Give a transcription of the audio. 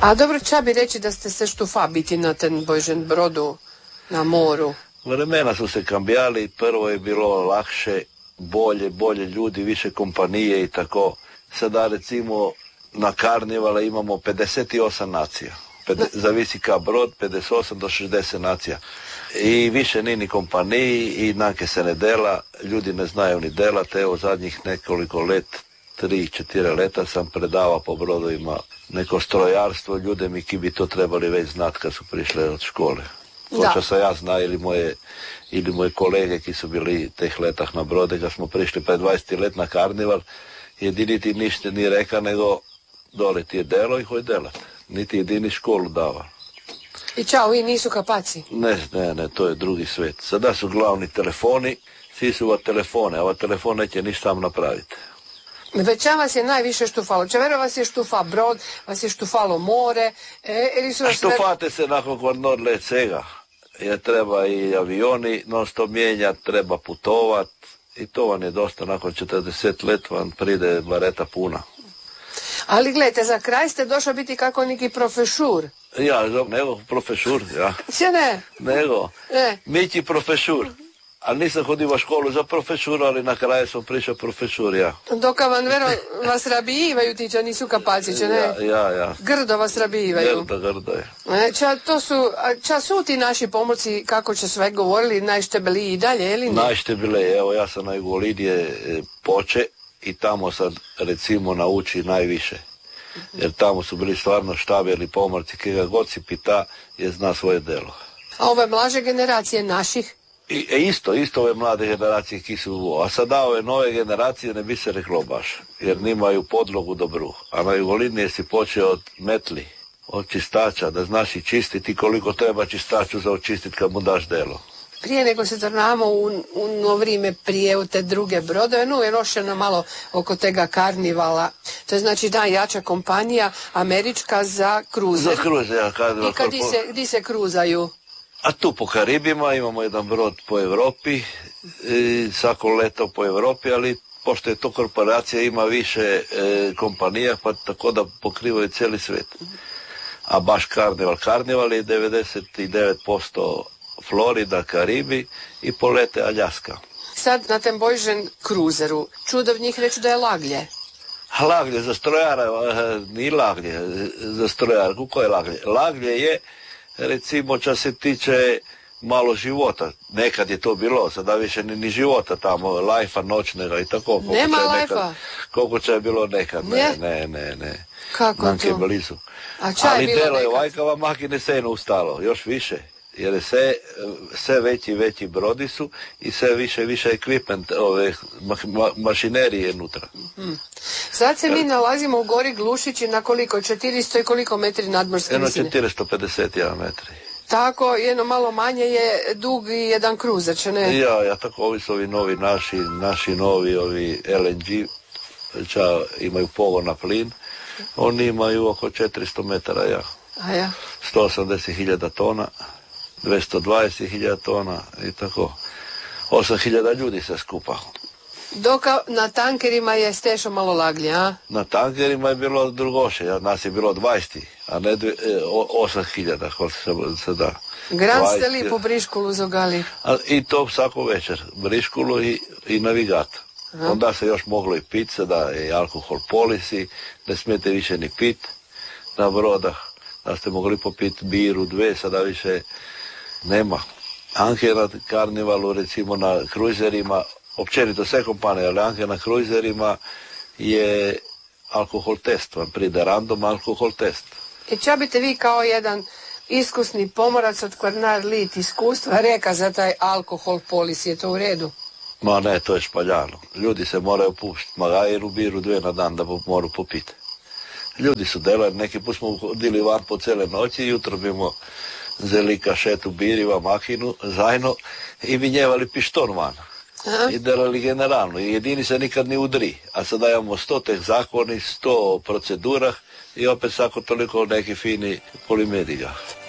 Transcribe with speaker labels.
Speaker 1: A dobro, ča bi reći da ste se štufa biti na ten Bojžen brodu na moru?
Speaker 2: Vremena su se kambijali, prvo je bilo lakše, bolje ljudi, više kompanije i tako. Sada recimo na karnivala imamo 58 nacija. Zavisi ka brod, 58 do 60 nacija. I više ni kompaniji i nanke se ne dela, ljudi ne znaju ni delat. Evo zadnjih nekoliko let, 3-4 leta sam predavao po brodovima neko strojarstvo, ljude mi ki bi to trebali već znati kad su prišle od škole. Koča sam ja zna ili moje kolege ki su bili teh letah na brode, kad smo prišli pred 20 let na karnival, jedini ti ništa ni reka nego dole ti je delo i hoj delat. Niti jedini školu dava.
Speaker 1: I čao, vi nisu kapaci?
Speaker 2: Ne, to je drugi svet. Sada su glavni telefoni, svi su ova telefone, a ova telefon neće ništa sam napraviti.
Speaker 1: Već ča vas je najviše štufalo? Čevero vas je štufa brod, vas je štufalo more, ili su vas...
Speaker 2: Štufate se nakon kod let svega. Jer treba i avioni non stop mijenjati, treba putovat i to vam je dosta, nakon 40 let vam pride bareta puna.
Speaker 1: Ali gledajte, za kraj ste došli biti kako neki profesor.
Speaker 2: Ja, nego profesor, ja.
Speaker 1: Če ne?
Speaker 2: Nego, Miki profesor. Ali nisam hodio u školu za profesor, ali na kraju sam prišao profesor, ja.
Speaker 1: Doka vam vero vas rabijivaju ti, če nisu kapaci, če ne?
Speaker 2: Ja.
Speaker 1: Grdo vas rabijivaju.
Speaker 2: Grdo je.
Speaker 1: Ča su ti naši pomorci, kako će sve govorili, najštebeliji i dalje, ili ne?
Speaker 2: Najštebeliji, evo ja sam na Jugolinije poče i tamo sad recimo nauči najviše. Jer tamo su bili stvarno štabeli pomorci, kega god si pita je zna svoje delo.
Speaker 1: A ove mlađe generacije naših?
Speaker 2: Isto ove mlade generacije ki su, a sada ove nove generacije ne bi se reklo baš, jer nimaju podlogu dobru. A na Jugolinije si počeo od metli, od čistača, da znaš i čistiti koliko treba čistaču za očistiti kad mu daš delo.
Speaker 1: Prije nego se tornamo u vrime prije u te druge brodove, je rošeno malo oko tega karnivala. To je znači najjača kompanija američka za kruzer.
Speaker 2: Za kruzer, ja.
Speaker 1: I gdje se kruzaju?
Speaker 2: A tu po Karibima imamo jedan brod po Europi, svako leto po Europi, ali pošto je to korporacija ima više kompanija, pa tako da pokrivaju cijeli svijet. A baš karnival je 99% Florida, Karibi i polete Aljaska.
Speaker 1: Sad na tem Bojžen kruzeru, čudo v njih reći da je laglje.
Speaker 2: Laglje za strojara, ni laglje za strojara. Kako je laglje? Laglje je, recimo, ča se tiče malo života. Nekad je to bilo, sada više ni života tamo, lajfa noćnega i tako.
Speaker 1: Nema lajfa?
Speaker 2: Koliko će je bilo nekad? Ne.
Speaker 1: Kako
Speaker 2: Nanke
Speaker 1: to?
Speaker 2: Blizu.
Speaker 1: A ča je bilo
Speaker 2: delo je
Speaker 1: nekad?
Speaker 2: vajkava makine se ustalo, još više. Jer je sve veći brodi su i sve više equipment, mašinerije unutra.
Speaker 1: Sad se mi nalazimo u gori Glušići na koliko? 400 i koliko metri nadmorske visine?
Speaker 2: 451 metri.
Speaker 1: Tako, jedno malo manje je dug i jedan kruzer, če ne?
Speaker 2: Ja, tako ovi su ovi novi naši novi ovi LNG, ča imaju pogon na plin, oni imaju oko 400 metara, ja.
Speaker 1: A ja?
Speaker 2: 180.000 tona. 220.000 tona i tako. 8.000 ljudi se skupa.
Speaker 1: Dok na tankerima je stešo malo laglje, a?
Speaker 2: Na tankerima je bilo drugoše, nas je bilo 20, a ne 8.000, koliko se da.
Speaker 1: Gran ste li po Briškulu zogali?
Speaker 2: I to svako večer, Briškulu i navigator. Onda se još moglo i pit, sada je alkohol polisi, ne smijete više ni pit na brodah, da ste mogli popit biru, 2, sada više nema. Anke na karnivalu, recimo na kruzerima, općenito sve kompanije, ali anke na kruzerima je alkohol test, vam pride random alkohol test.
Speaker 1: I ča biste vi kao jedan iskusni pomorac od Kvarnar lit iskustva reka za taj alkohol polis, je to u redu?
Speaker 2: Ma ne, to je špaljano. Ljudi se moraju puštiti, magajeru biru 2 na dan da moru popiti. Ljudi su delali, neki put smo hodili van po cele noći i jutro bimo zeli kašetu biriva, makinu, zajno i vinjevali pišton van. I delali generalno. I jedini se nikad ni udri. A sada imamo 100 teh zakoni, 100 procedurah i opet svako toliko neki fini polimediga.